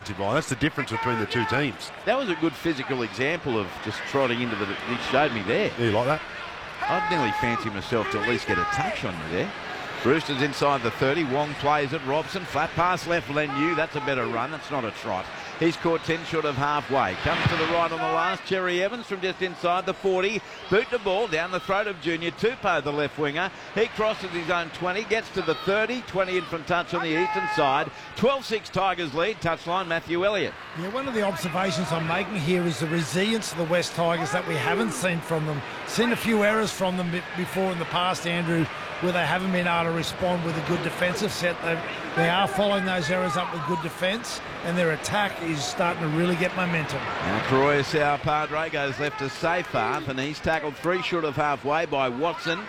defensive line. That's the difference between the two teams. That was a good physical example of just trotting into the... He showed me there. Yeah, you like that? I'd nearly fancy myself to at least get a touch on you there. Roosters inside the 30. Wong plays it. Robson, flat pass left, Leniu. That's a better run. That's not a trot. He's caught 10 short of halfway. Comes to the right on the last. Cherry Evans from just inside the 40. Boot the ball down the throat of Junior Tupou, the left winger. He crosses his own 20, gets to the 30. 20 in from touch on the eastern side. 12-6 Tigers lead. Touchline, Matthew Elliott. Yeah, one of the observations I'm making here is the resilience of the West Tigers that we haven't seen from them. Seen a few errors from them before in the past, Andrew, where they haven't been able to respond with a good defensive set. They are following those errors up with good defence, and their attack is starting to really get momentum. Now Karoya Sao Padre goes left to safe half, and he's tackled 3 short of halfway by Watson.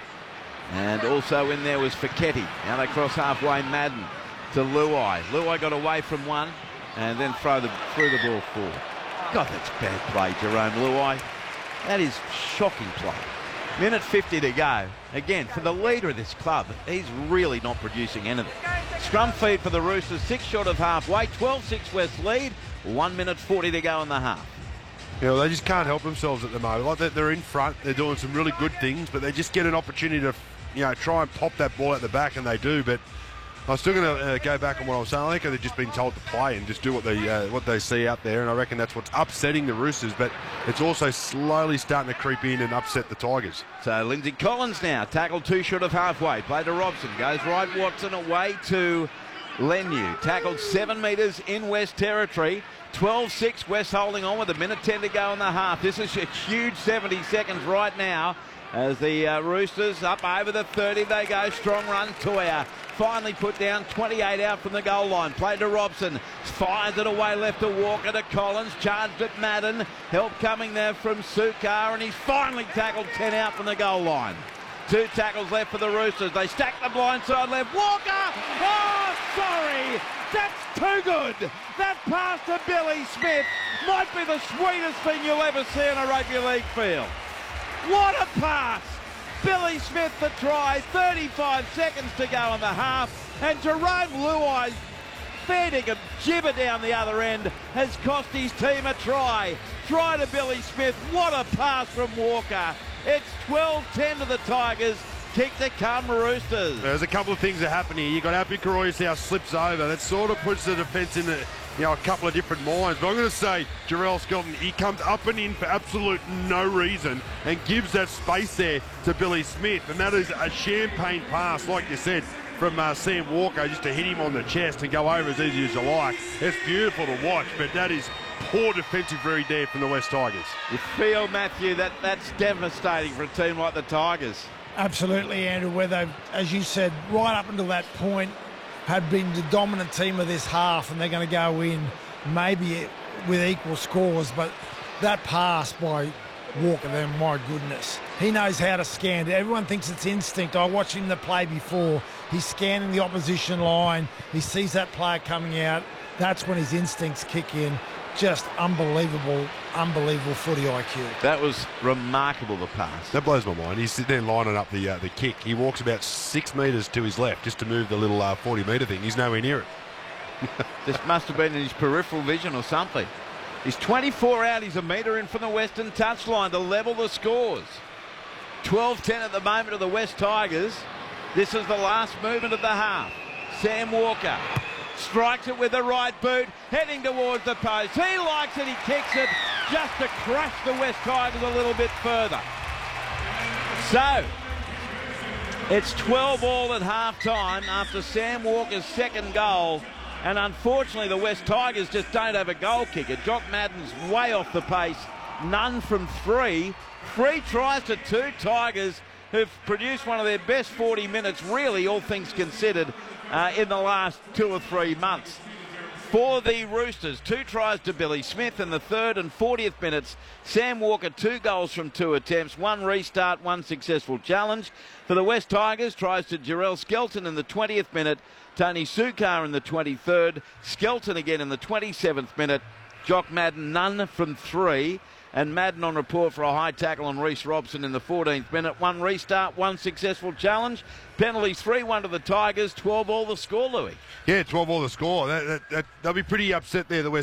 And also in there was Fiketti. Now they cross halfway, Madden to Luai. Luai got away from one and then threw the ball forward. God, that's bad play, Jerome Luai. That is shocking play. Minute 50 to go. Again, for the leader of this club, he's really not producing anything. Scrum feed for the Roosters, 6 short of halfway. 12-6 West lead. 1 minute 40 to go in the half. You know, they just can't help themselves at the moment. Like they're in front, they're doing some really good things, but they just get an opportunity to, you know, try and pop that ball at the back, and they do. But I'm still going to go back on what I was saying. I think they've just been told to play and just do what they see out there, and I reckon that's what's upsetting the Roosters, but it's also slowly starting to creep in and upset the Tigers. So Lindsay Collins now, tackled 2 short of halfway, played to Robson, goes right Watson away to Leniu, tackled 7 metres in West territory. 12-6 West holding on with 1:10 to go in the half. This is a huge 70 seconds right now as the Roosters up over the 30. They go, strong run. Toia finally put down, 28 out from the goal line. Played to Robson, fires it away left to Walker, to Collins, charged at Madden. Help coming there from Sukar, and he's finally tackled 10 out from the goal line. 2 tackles left for the Roosters. They stack the blind side left. Walker! Oh, sorry! That's too good! That pass to Billy Smith might be the sweetest thing you'll ever see in a rugby league field. What a pass! Billy Smith the try, 35 seconds to go in the half, and Jerome Luai's fair-dinkum jibber down the other end has cost his team a try. Try to Billy Smith, what a pass from Walker. It's 12-10 to the Tigers. Kick to come, Roosters. There's a couple of things that happen here. You've got Api Karoya slips over. That sort of puts the defence in a couple of different minds. But I'm going to say, Jarrell Skelton, he comes up and in for absolute no reason and gives that space there to Billy Smith. And that is a champagne pass, like you said, from Sam Walker, just to hit him on the chest and go over as easy as you like. It's beautiful to watch, but that is poor defensive very there from the West Tigers. You feel, Matthew, that's devastating for a team like the Tigers. Absolutely, Andrew, where they've, as you said, right up until that point, had been the dominant team of this half, and they're going to go in maybe with equal scores, but that pass by Walker there, my goodness. He knows how to scan. Everyone thinks it's instinct. I watched him the play before. He's scanning the opposition line. He sees that player coming out. That's when his instincts kick in. Just unbelievable footy IQ. That was remarkable, the pass. That blows my mind. He's sitting there lining up the kick. He walks about 6 metres to his left just to move the little 40-metre thing. He's nowhere near it. This must have been in his peripheral vision or something. He's 24 out. He's a metre in from the Western touchline to level the scores. 12-10 at the moment of the West Tigers. This is the last movement of the half. Sam Walker strikes it with the right boot, heading towards the post. He likes it, he kicks it, just to crush the West Tigers a little bit further. So, it's 12 all at half-time after Sam Walker's second goal, and unfortunately the West Tigers just don't have a goal kicker. Jock Madden's way off the pace, none from 3. 3 tries to 2 Tigers, who've produced one of their best 40 minutes, really, all things considered, in the last 2 or 3 months. For the Roosters, 2 tries to Billy Smith in the 3rd and 40th minutes. Sam Walker, 2 goals from 2 attempts, 1 restart, 1 successful challenge. For the West Tigers, tries to Jarrell Skelton in the 20th minute, Tony Sukar in the 23rd, Skelton again in the 27th minute, Jock Madden, none from 3. And Madden on report for a high tackle on Reece Robson in the 14th minute. 1 restart, 1 successful challenge. Penalties 3-1 to the Tigers, 12 all the score, Louis. Yeah, 12 all the score. They'll be pretty upset there, the West